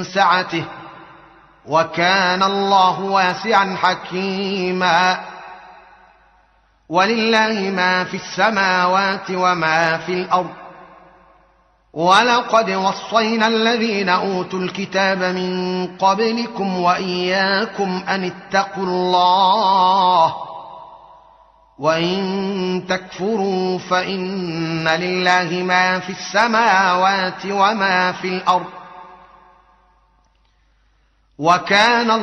سعته، وكان الله واسعا حكيما. ولله ما في السماوات وما في الأرض. ولقد وصينا الذين أوتوا الكتاب من قبلكم وإياكم أن اتقوا الله، وإن تكفروا فإن لله ما في السماوات وما في الأرض، وكان